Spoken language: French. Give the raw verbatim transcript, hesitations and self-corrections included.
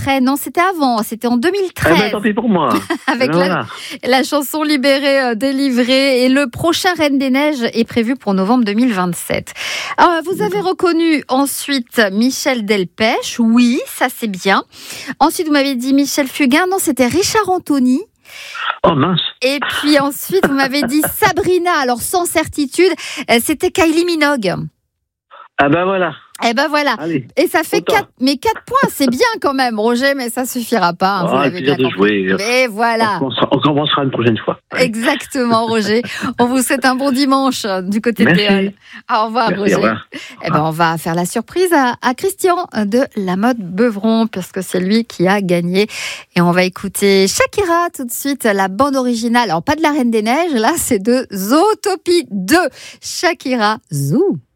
après. Non, c'était avant. C'était en deux mille treize. Eh ben, tant pis pour moi. Avec Voilà. la, la chanson Libérée, euh, délivrée. Et le prochain Reine des Neiges est prévu pour novembre deux mille vingt-sept. Alors, vous avez reconnu ensuite Michel Delpech. Oui, ça c'est bien. Ensuite, vous m'avez dit Michel Fugain. Non, c'était Richard Anthony. Oh mince. Et puis ensuite, vous m'avez dit Sabrina. Alors, sans certitude, euh, c'était Kylie Minogue. Ah ben voilà. Eh ben voilà. Allez. Et ça fait Autant. quatre, mais quatre points, c'est bien quand même, Roger, mais ça suffira pas. Hein, vous Ah, l'avez plaisir bien de compris. jouer. Mais voilà. On commencera, on commencera une prochaine fois. Ouais. Exactement, Roger. On vous souhaite un bon dimanche euh, du côté Merci. de Péole. Au revoir, Merci, Roger. au revoir. Eh ben, on va faire la surprise à, à Christian de La Mode Beuvron, puisque c'est lui qui a gagné. Et on va écouter Shakira tout de suite, la bande originale. Alors, pas de la Reine des Neiges, là, c'est de Zootopie deux. Shakira, Zoo.